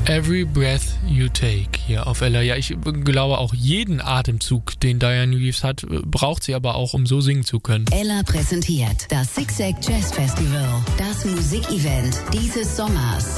Every Breath You Take hier auf Ella. Ja, ich glaube auch jeden Atemzug, den Dianne Reeves hat, braucht sie aber auch, um so singen zu können. Ella präsentiert das Zigzag Jazz Festival, das Musikevent dieses Sommers.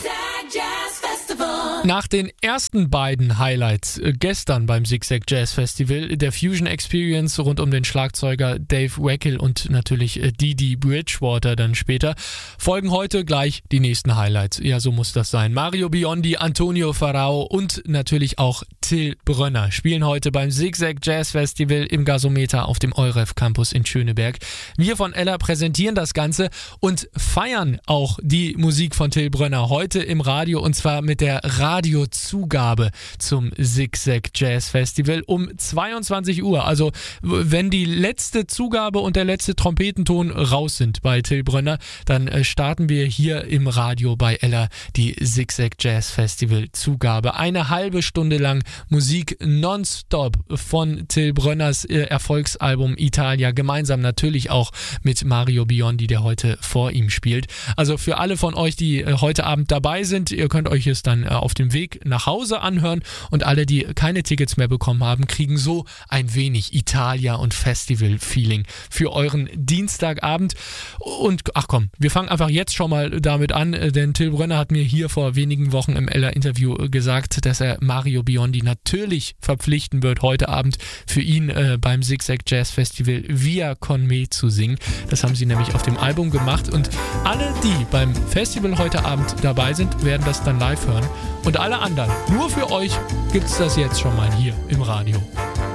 Nach den ersten beiden Highlights gestern beim Zigzag Jazz Festival, der Fusion Experience rund um den Schlagzeuger Dave Weckl und natürlich Didi Bridgewater dann später, folgen heute gleich die nächsten Highlights. Ja, so muss das sein. Mario Biondi, Antonio Ferrao und natürlich auch Till Brönner spielen heute beim Zigzag Jazz Festival im Gasometer auf dem EUREF Campus in Schöneberg. Wir von Ella präsentieren das Ganze und feiern auch die Musik von Till Brönner heute im Radio, und zwar mit der Radiozugabe zum Zigzag Jazz Festival um 22 Uhr. Also wenn die letzte Zugabe und der letzte Trompetenton raus sind bei Till Brönner, dann starten wir hier im Radio bei Ella die Zigzag Jazz Festival Zugabe. Eine halbe Stunde lang Musik nonstop von Till Brönners Erfolgsalbum Italia, gemeinsam natürlich auch mit Mario Biondi, der heute vor ihm spielt. Also für alle von euch, die heute Abend dabei sind, ihr könnt euch es dann auf dem Weg nach Hause anhören, und alle, die keine Tickets mehr bekommen haben, kriegen so ein wenig Italia und Festival-Feeling für euren Dienstagabend. Und ach komm, wir fangen einfach jetzt schon mal damit an, denn Till Brönner hat mir hier vor wenigen Wochen im Ella-Interview gesagt, dass er Mario Biondi natürlich verpflichten wird, heute Abend für ihn beim Zigzag Jazz Festival Via con me zu singen. Das haben sie nämlich auf dem Album gemacht, und alle, die beim Festival heute Abend dabei sind, werden das dann live hören. Und alle anderen, nur für euch gibt's das jetzt schon mal hier im Radio.